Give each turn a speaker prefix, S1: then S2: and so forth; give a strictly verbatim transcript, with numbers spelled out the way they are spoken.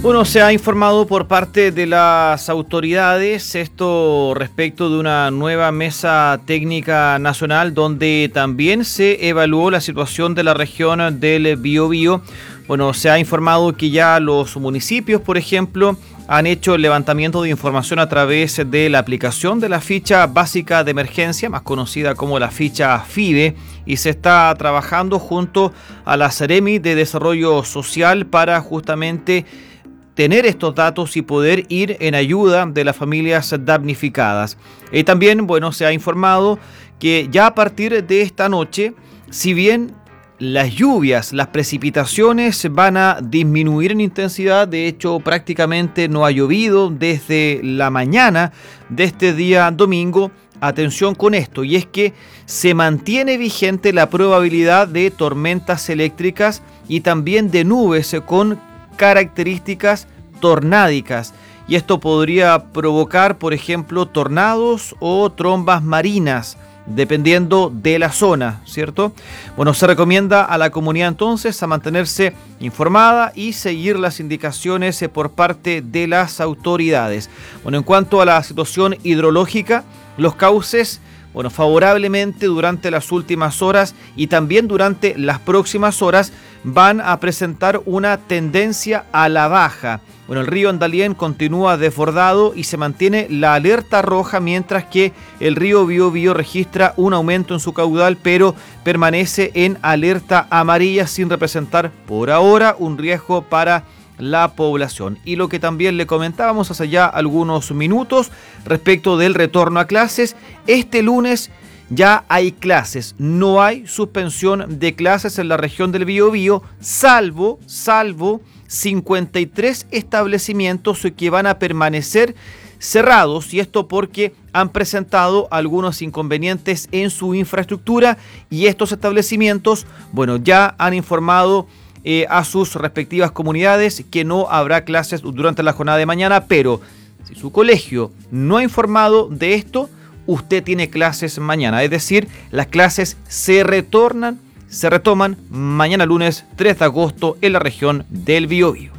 S1: Bueno, se ha informado por parte de las autoridades esto respecto de una nueva mesa técnica nacional donde también se evaluó la situación de la región del Biobío. Bueno, se ha informado que ya los municipios, por ejemplo, han hecho el levantamiento de información a través de la aplicación de la ficha básica de emergencia, más conocida como la ficha FIBE, y se está trabajando junto a la Seremi de Desarrollo Social para justamente tener estos datos y poder ir en ayuda de las familias damnificadas. Y también, bueno, se ha informado que ya a partir de esta noche, si bien las lluvias, las precipitaciones van a disminuir en intensidad, de hecho prácticamente no ha llovido desde la mañana de este día domingo. Atención con esto, y es que se mantiene vigente la probabilidad de tormentas eléctricas y también de nubes con características tornádicas, y esto podría provocar, por ejemplo, tornados o trombas marinas, dependiendo de la zona, ¿cierto? Bueno, se recomienda a la comunidad entonces a mantenerse informada y seguir las indicaciones por parte de las autoridades. Bueno, en cuanto a la situación hidrológica, los cauces, bueno, favorablemente durante las últimas horas y también durante las próximas horas van a presentar una tendencia a la baja. Bueno, el río Andalién continúa desbordado y se mantiene la alerta roja, mientras que el río Biobío registra un aumento en su caudal, pero permanece en alerta amarilla sin representar por ahora un riesgo para la población. Y lo que también le comentábamos hace ya algunos minutos respecto del retorno a clases, este lunes ya hay clases, no hay suspensión de clases en la región del Biobío, salvo, salvo cincuenta y tres establecimientos que van a permanecer cerrados, y esto porque han presentado algunos inconvenientes en su infraestructura, y estos establecimientos, bueno, ya han informado eh, a sus respectivas comunidades que no habrá clases durante la jornada de mañana, pero si su colegio no ha informado de esto, usted tiene clases mañana, es decir, las clases se retornan, se retoman mañana lunes tres de agosto en la región del Biobío.